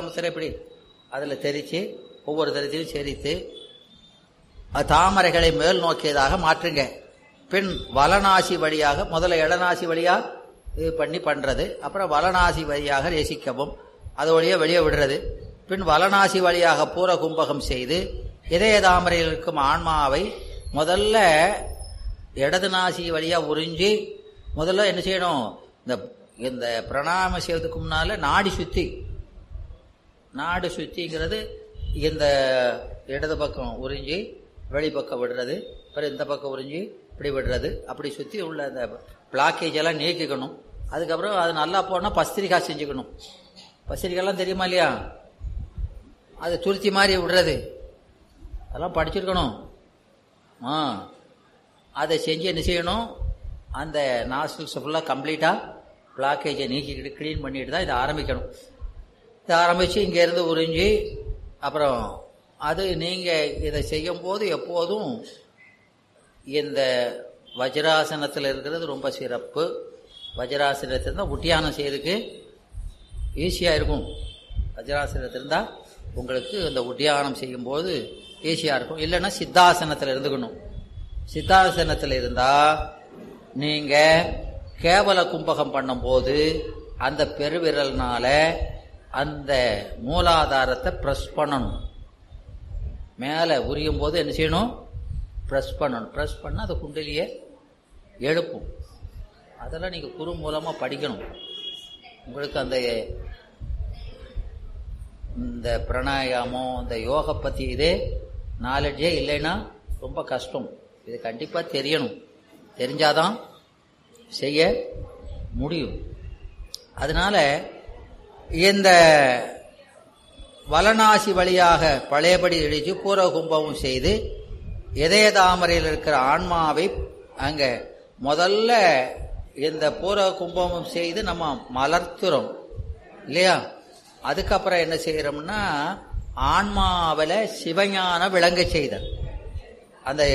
முத்திரை எப்படி அதில் தெரித்து ஒவ்வொரு தரத்தையும் செரித்து தாமரைகளை மேல் நோக்கியதாக மாற்றுங்க. பின் வலநாசி வழியாக முதல்ல இடநாசி வழியாக இது பண்ணி பண்ணுறது, அப்புறம் வலநாசி வழியாக ரசிக்கவும் அது வழியாக வெளியே விடுறது. பின் வலநாசி வழியாக பூர கும்பகம் செய்து இதய தாமரையில் இருக்கும் ஆன்மாவை முதல்ல இடது நாசி வழியாக உறிஞ்சி முதல்ல என்ன செய்யணும், இந்த பிரணாம செய்வதுக்கு முன்னால நாடு சுத்திங்கிறது இந்த இடது பக்கம் உறிஞ்சி வெளிப்பக்கம் விடுறது, அப்புறம் இந்த பக்கம் உறிஞ்சி இப்படி விடுறது, அப்படி சுற்றி உள்ள அந்த பிளாக்கேஜ் எல்லாம் நீக்கிக்கணும். அதுக்கப்புறம் அது நல்லா போனால் பஸ்திரிகா செஞ்சுக்கணும். பஸ்திரிகாலாம் தெரியுமா இல்லையா, அது துருத்தி மாதிரி விடுறது, அதெல்லாம் படிச்சிருக்கணும். அதை செஞ்சு என்ன செய்யணும், அந்த நாஸ்ட்ரில்ஸ் ஃபுல்லாக கம்ப்ளீட்டாக பிளாக்கேஜை நீக்கிக்கிட்டு க்ளீன் பண்ணிட்டு தான் இதை ஆரம்பிக்கணும். இதை ஆரம்பித்து இங்கேருந்து உறிஞ்சி அப்புறம் அது நீங்கள் இதை செய்யும்போது எப்போதும் இந்த வஜ்ராசனத்தில் இருக்கிறது ரொம்ப சிறப்பு. வஜ்ராசனத்தில் இருந்தால் உட்டியானம் செய்யறதுக்கு ஈஸியாக இருக்கும். வஜ்ராசனத்தில் இருந்தால் உங்களுக்கு இந்த உட்டியானம் செய்யும்போது ஈஸியாக இருக்கும். இல்லைன்னா சித்தாசனத்தில் இருந்துக்கணும். சித்தாசனத்தில் இருந்தால் நீங்கள் கேவல கும்பகம் பண்ணும்போது அந்த பெருவிரல்னால அந்த மூலாதாரத்தை ப்ரெஸ் பண்ணணும். மேலே உரியும் போது என்ன செய்யணும், ப்ரெஸ் பண்ணணும். ப்ரெஸ் பண்ணால் அது குண்டலியை எழுப்பும். அதெல்லாம் நீங்கள் குரு மூலமாக படிக்கணும். உங்களுக்கு அந்த இந்த பிராணாயாமம் இந்த யோகை பற்றி இதே நாலேஜே இல்லைன்னா ரொம்ப கஷ்டம். இது கண்டிப்பாக தெரியணும். தெரிஞ்சாதான் செய்ய முடியும். அதனால இந்த வலநாசி வழியாக பழையபடி இழிச்சு பூர்வ கும்பமும் செய்து இதய தாமரையில் இருக்கிற ஆன்மாவை அங்க முதல்ல இந்த பூர்வ கும்பமும் செய்து நம்ம மலர்த்துறோம் இல்லையா. அதுக்கப்புறம் என்ன செய்யறோம்னா ஆன்மாவில சிவஞான விளங்க செய்தல். அந்த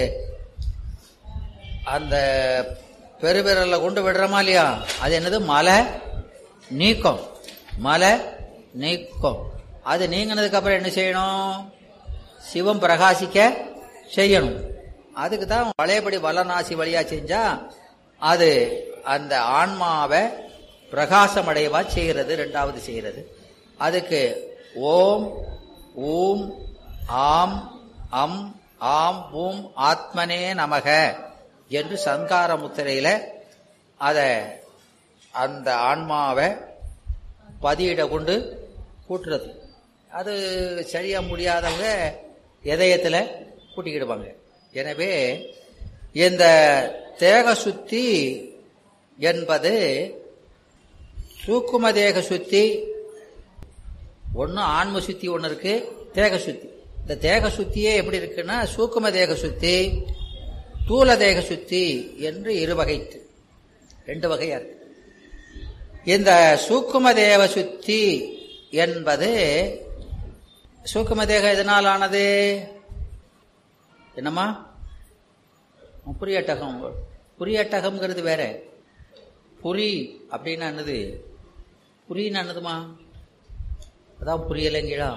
அந்த பெருவிரல்ல கொண்டு விடுறோமா இல்லையா, அது என்னது, மலை நீக்கம். மலை நீக்கம். அது நீங்கினதுக்கு அப்புறம் என்ன செய்யணும், சிவம் பிரகாசிக்க செய்யணும். அதுக்கு தான் பழையபடி வலநாசி வழியா செஞ்சா அது அந்த ஆன்மாவை பிரகாசமடையவா செய்கிறது. ரெண்டாவது செய்கிறது. அதுக்கு ஓம் ஊம் ஆம் அம் ஆம் ஊம் ஆத்மனே நமக என்று சங்கார முத்திரையில அத அந்த ஆன்மாவை பதியிட கொண்டு கூட்டுறது. அது சரியா முடியாதவங்க இதயத்தில் கூட்டிக்கிடுவாங்க. எனவே இந்த தேக சுத்தி என்பது சூக்கும தேக சுத்தி ஒன்று, ஆன்ம சுத்தி ஒன்று இருக்கு, தேக சுத்தி. இந்த தேக சுத்தியே எப்படி இருக்குன்னா சூக்கும தேக சுத்தி தூல தேக சுத்தி என்று ரெண்டு வகையா இருக்கு. இந்த சூக்கும தேவ சுத்தி என்பது சூக்கும தேகம் எதனால் ஆனது, என்னம்மா, புரியட்டகம். புரியட்டகம்ங்கிறது வேற. புரி அப்படின்னா என்னது, புரின்னு என்னதுமா, அதான் புரியலைங்களா.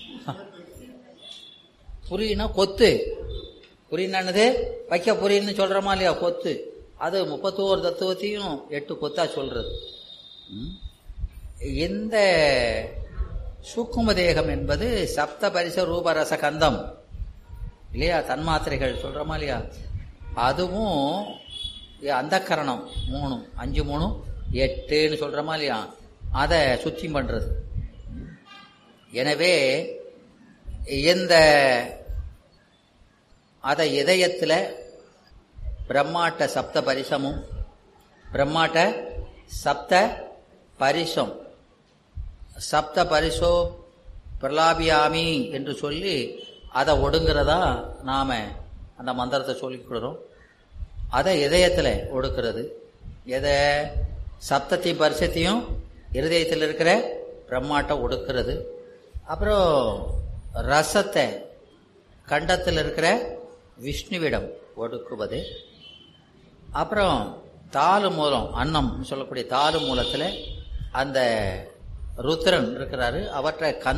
புரினா கொத்து. புரின்னு என்னது, வைக்க புரின்னு சொல்றோமா இல்லையா, கொத்து. அது 31 தத்துவத்தையும் 8 கொத்தா சொல்றது. இந்த சூக்கும தேகம் என்பது சப்த பரிச ரூபரச கந்தம் இல்லையா, தன்மாத்திரைகள் சொல்றோமா இல்லையா. அதுவும் அந்த கரணம் 3 5 3 8ன்னு சொல்றோமா இல்லையா, அதை சுத்தி பண்றது. எனவே இந்த அத இதயத்துல பிரம்மாட்ட சப்த பரிசமும் பிரம்மாட்ட சப்த பரிசம் சப்த பரிசோ பிரலாபியாமி என்று சொல்லி அதை ஒடுங்கிறதா நாம அந்த மந்திரத்தை சொல்லிக்கிறோம். அதை இதயத்தில் ஒடுக்கிறது. எதை, சப்தத்தையும் பரிசத்தையும் இருதயத்தில் இருக்கிற பிரம்மாட்டை ஒடுக்கிறது. அப்புறம் ரசத்தை கண்டத்தில் இருக்கிற விஷ்ணுவிடம் ஒடுக்குவது. அப்புறம் தாலு மூலம், அன்னம் சொல்லக்கூடிய தாலு மூலத்தில் அந்த ருத்ரன் இருக்கிறாரு, அவற்றை